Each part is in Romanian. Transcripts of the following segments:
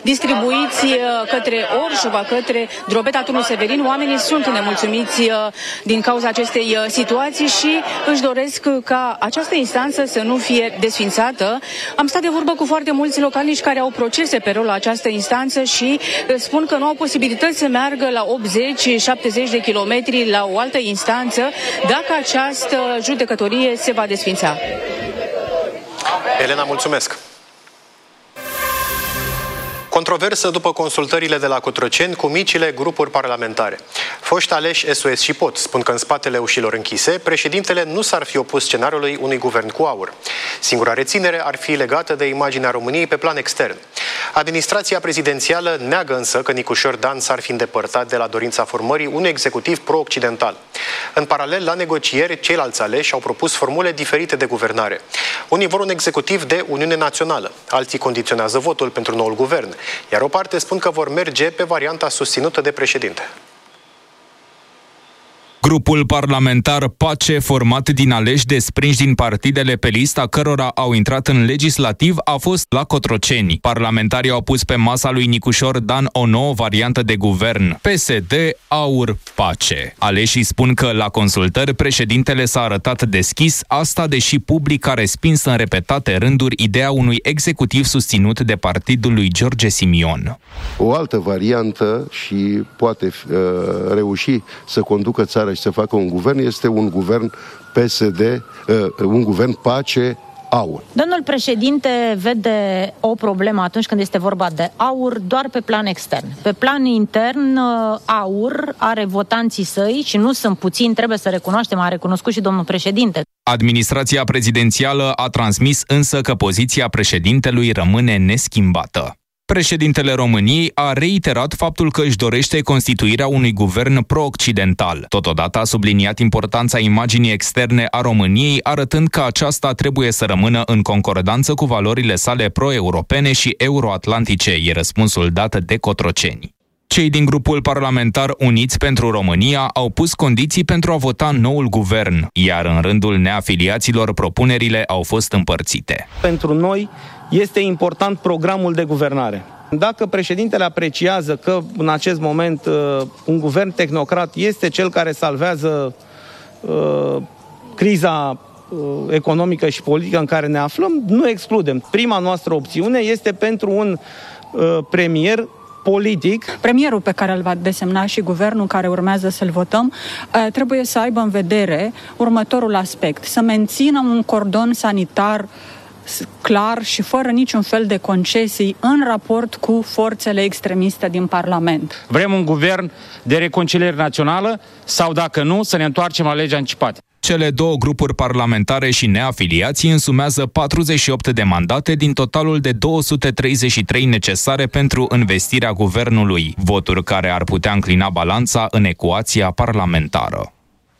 distribuiți către Orșova, către Drobeta, Turnul Severin. Oamenii sunt nemulțumiți din cauza acestei situații și își doresc ca această instanță să nu fie desfințată. Am stat de vorbă cu foarte mulți localnici care au procese pe rol la această instanță și spun că nu au posibilități să meargă la 80-70 de kilometri la o altă instanță dacă această judecătorie se va desfința. Elena, mulțumesc! Controversă după consultările de la Cotroceni cu micile grupuri parlamentare. Foști aleși SOS și POT spun că în spatele ușilor închise, președintele nu s-ar fi opus scenariului unui guvern cu aur. Singura reținere ar fi legată de imaginea României pe plan extern. Administrația prezidențială neagă însă că Nicușor Dan s-ar fi îndepărtat de la dorința formării unui executiv pro-occidental. În paralel, la negocieri, ceilalți aleși au propus formule diferite de guvernare. Unii vor un executiv de Uniune Națională, alții condiționează votul pentru noul guvern, iar o parte spun că vor merge pe varianta susținută de președinte. Grupul parlamentar PACE, format din aleși desprinși din partidele pe lista cărora au intrat în legislativ, a fost la Cotroceni. Parlamentarii au pus pe masa lui Nicușor Dan o nouă variantă de guvern: PSD, AUR, PACE. Aleșii spun că la consultări președintele s-a arătat deschis, asta deși public a respins în repetate rânduri ideea unui executiv susținut de partidul lui George Simion. O altă variantă și poate reuși să conducă țara și să facă un guvern este un guvern PSD, un guvern PACE, AUR. Domnul președinte vede o problemă atunci când este vorba de AUR doar pe plan extern. Pe plan intern, AUR are votanții săi și nu sunt puțini, trebuie să recunoaștem, a recunoscut și domnul președinte. Administrația prezidențială a transmis însă că poziția președintelui rămâne neschimbată. Președintele României a reiterat faptul că își dorește constituirea unui guvern pro-occidental. Totodată a subliniat importanța imaginii externe a României, arătând că aceasta trebuie să rămână în concordanță cu valorile sale pro-europene și euroatlantice, e răspunsul dat de Cotroceni. Cei din grupul parlamentar Uniți pentru România au pus condiții pentru a vota noul guvern, iar în rândul neafiliaților propunerile au fost împărțite. Pentru noi este important programul de guvernare. Dacă președintele apreciază că în acest moment un guvern tehnocrat este cel care salvează criza economică și politică în care ne aflăm, nu excludem. Prima noastră opțiune este pentru un premier politic. Premierul pe care îl va desemna și guvernul care urmează să-l votăm trebuie să aibă în vedere următorul aspect: să mențină un cordon sanitar clar și fără niciun fel de concesii în raport cu forțele extremiste din Parlament. Vrem un guvern de reconciliere națională sau, dacă nu, să ne întoarcem la legea anticipată. Cele două grupuri parlamentare și neafiliații însumează 48 de mandate din totalul de 233 necesare pentru învestirea guvernului, voturi care ar putea înclina balanța în ecuația parlamentară.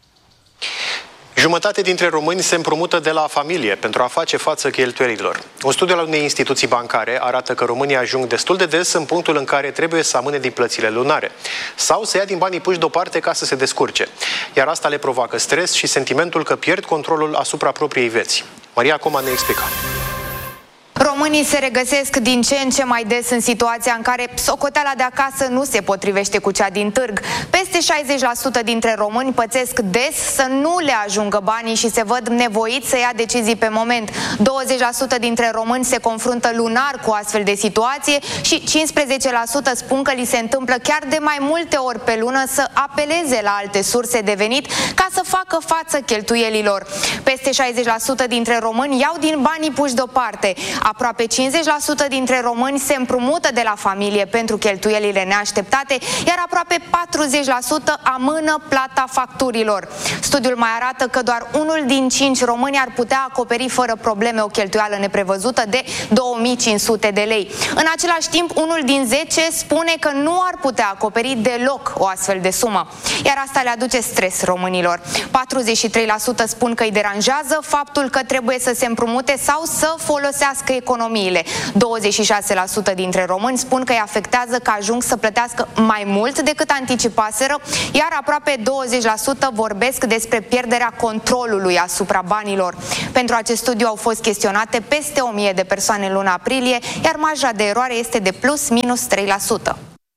Jumătate dintre români se împrumută de la familie pentru a face față cheltuielilor. Un studiu al unei instituții bancare arată că românii ajung destul de des în punctul în care trebuie să amâne din plățile lunare sau să ia din banii puși deoparte ca să se descurce. Iar asta le provoacă stres și sentimentul că pierd controlul asupra propriei vieți. Maria Coma ne explică. Românii se regăsesc din ce în ce mai des în situația în care socoteala de acasă nu se potrivește cu cea din târg. Peste 60% dintre români pățesc des să nu le ajungă banii și se văd nevoiți să ia decizii pe moment. 20% dintre români se confruntă lunar cu astfel de situație și 15% spun că li se întâmplă chiar de mai multe ori pe lună să apeleze la alte surse de venit ca să facă față cheltuielilor. Peste 60% dintre români iau din banii puși deoparte. Aproape 50% dintre români se împrumută de la familie pentru cheltuielile neașteptate, iar aproape 40% amână plata facturilor. Studiul mai arată că doar 1 din 5 români ar putea acoperi fără probleme o cheltuială neprevăzută de 2500 de lei. În același timp, 1 din 10 spune că nu ar putea acoperi deloc o astfel de sumă. Iar asta le aduce stres românilor. 43% spun că îi deranjează faptul că trebuie să se împrumute sau să folosească economia economiile. 26% dintre români spun că îi afectează că ajung să plătească mai mult decât anticipaseră, iar aproape 20% vorbesc despre pierderea controlului asupra banilor. Pentru acest studiu au fost chestionate peste 1000 de persoane în luna aprilie, iar marja de eroare este de plus-minus 3%.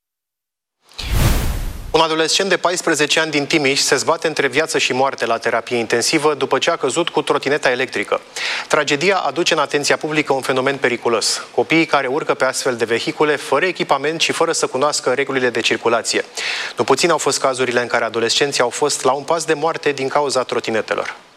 Un adolescent de 14 ani din Timiș se zbate între viață și moarte la terapie intensivă după ce a căzut cu trotineta electrică. Tragedia aduce în atenția publică un fenomen periculos. Copiii care urcă pe astfel de vehicule fără echipament și fără să cunoască regulile de circulație. Nu puțin au fost cazurile în care adolescenții au fost la un pas de moarte din cauza trotinetelor.